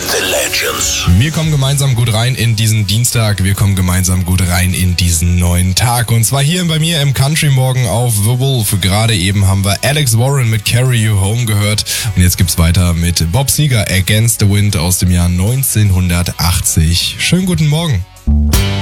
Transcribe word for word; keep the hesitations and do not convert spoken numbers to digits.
The Legends. Wir kommen gemeinsam gut rein in diesen Dienstag. Wir kommen gemeinsam gut rein in diesen neuen Tag. Und zwar hier bei mir im Country Morgen auf The Wolf. Gerade eben haben wir Alex Warren mit Carry You Home gehört. Und jetzt gibt's weiter mit Bob Seger, Against the Wind aus dem Jahr neunzehnhundertachtzig. Schönen guten Morgen.